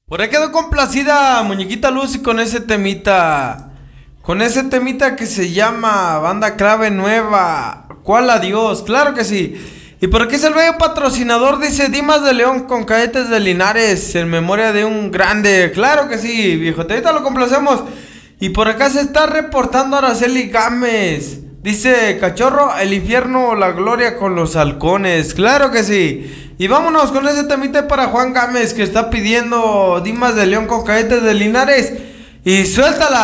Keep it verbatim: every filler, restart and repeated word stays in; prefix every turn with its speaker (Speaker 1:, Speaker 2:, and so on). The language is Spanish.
Speaker 1: Por ahí quedó complacida Muñequita Lucy con ese temita. Con ese temita que se llama Banda Clave Nueva. ¿Cuál adiós? Claro que sí. Y por aquí es el bello patrocinador, dice Dimas de León con Cadetes de Linares, en memoria de un grande. Claro que sí, viejo. Ahorita lo complacemos. Y por acá se está reportando Araceli Gámez. Dice, cachorro, el infierno o la gloria con los halcones. Claro que sí. Y vámonos con ese temite para Juan Gámez, que está pidiendo Dimas de León con Cadetes de Linares. Y suéltala.